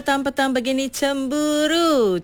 Petang-petang begini cemburu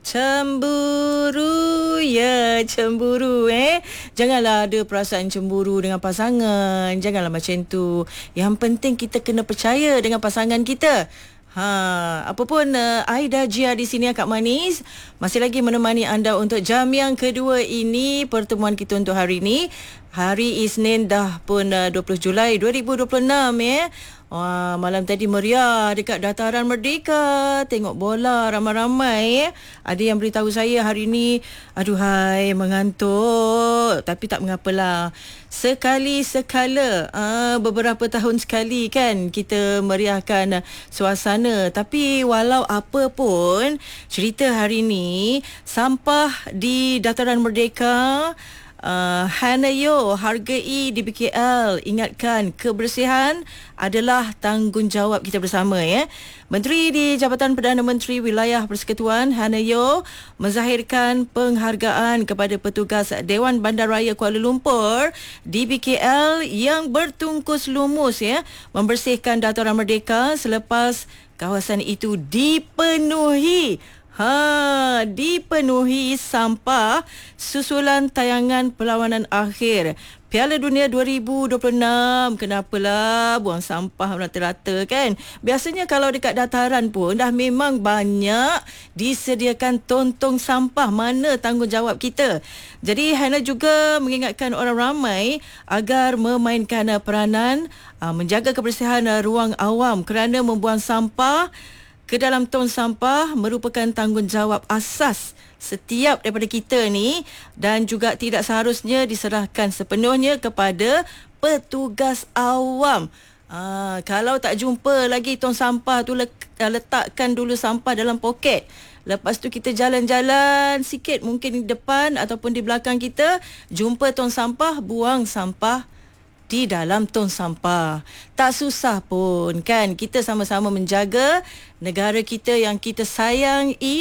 ya, cemburu janganlah ada perasaan cemburu dengan pasangan, janganlah macam tu. Yang penting kita kena percaya dengan pasangan kita. Apapun Aida Jia di sini, Kak Manis masih lagi menemani anda untuk jam yang kedua ini. Pertemuan kita untuk hari ini, hari Isnin dah pun 20 Julai 2026 ya. Wah, malam tadi meriah dekat Dataran Merdeka. Tengok bola ramai-ramai. Ada yang beritahu saya hari ni, aduhai mengantuk. Tapi tak mengapalah. Sekali-sekala, beberapa tahun sekali kan kita meriahkan suasana. Tapi walau apa pun, cerita hari ni, sampah di Dataran Merdeka, Hanayo hargai di BKL, ingatkan kebersihan adalah tanggungjawab kita bersama ya. Menteri di Jabatan Perdana Menteri Wilayah Persekutuan Hanayo menzahirkan penghargaan kepada petugas Dewan Bandaraya Kuala Lumpur di BKL yang bertungkus lumus ya membersihkan Dataran Merdeka selepas kawasan itu dipenuhi sampah susulan tayangan perlawanan akhir Piala Dunia 2026. Kenapalah buang sampah rata-rata kan? Biasanya kalau dekat dataran pun dah memang banyak disediakan tong-tong sampah. Mana tanggungjawab kita? Jadi Hana juga mengingatkan orang ramai agar memainkan peranan menjaga kebersihan ruang awam kerana membuang sampah ke dalam tong sampah merupakan tanggungjawab asas setiap daripada kita ni dan juga tidak seharusnya diserahkan sepenuhnya kepada petugas awam. Kalau tak jumpa lagi tong sampah tu, letakkan dulu sampah dalam poket. Lepas tu kita jalan-jalan sikit, mungkin di depan ataupun di belakang kita, jumpa tong sampah, buang sampah di dalam tong sampah. Tak susah pun kan, kita sama-sama menjaga negara kita yang kita sayang